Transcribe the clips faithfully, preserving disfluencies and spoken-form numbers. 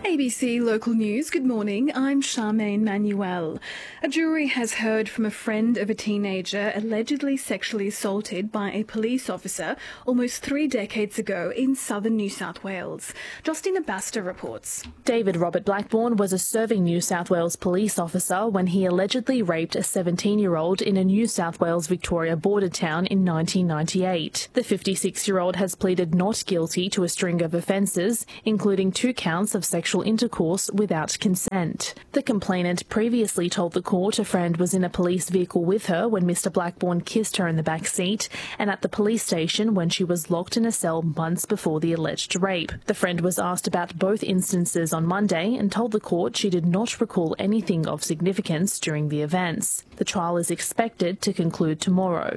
A B C Local News, good morning, I'm Charmaine Manuel. A jury has heard from a friend of a teenager allegedly sexually assaulted by a police officer almost three decades ago in southern New South Wales. Justina Baster reports. David Robert Blackburn was a serving New South Wales police officer when he allegedly raped a seventeen-year-old in a New South Wales Victoria border town in nineteen ninety-eight. The fifty-six-year-old has pleaded not guilty to a string of offences, including two counts of sexual intercourse without consent. The complainant previously told the court a friend was in a police vehicle with her when Mister Blackburn kissed her in the back seat, and at the police station when she was locked in a cell months before the alleged rape. The friend was asked about both instances on Monday and told the court she did not recall anything of significance during the events. The trial is expected to conclude tomorrow.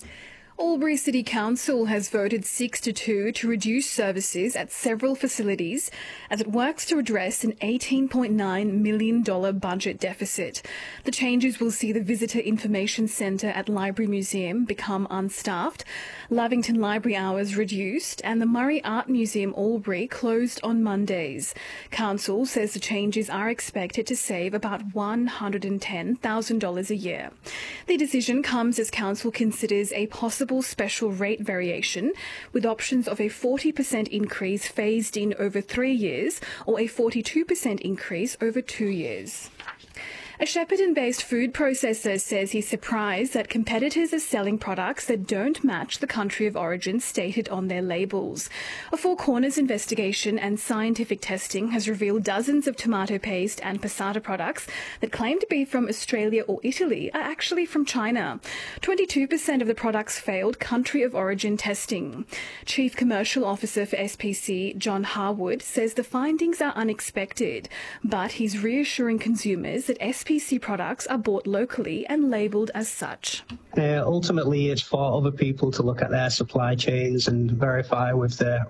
Albury City Council has voted six to two to reduce services at several facilities as it works to address an eighteen point nine million dollars budget deficit. The changes will see the Visitor Information Centre at Library Museum become unstaffed, Lavington Library hours reduced, and the Murray Art Museum Albury closed on Mondays. Council says the changes are expected to save about one hundred ten thousand dollars a year. The decision comes as Council considers a possible special rate variation with options of a forty percent increase phased in over three years or a forty-two percent increase over two years. A Shepparton-based food processor says he's surprised that competitors are selling products that don't match the country of origin stated on their labels. A Four Corners investigation and scientific testing has revealed dozens of tomato paste and passata products that claim to be from Australia or Italy are actually from China. twenty-two percent of the products failed country of origin testing. Chief Commercial Officer for S P C, John Harwood, says the findings are unexpected, but he's reassuring consumers that S P C products are bought locally and labelled as such. Uh, ultimately, it's for other people to look at their supply chains and verify with the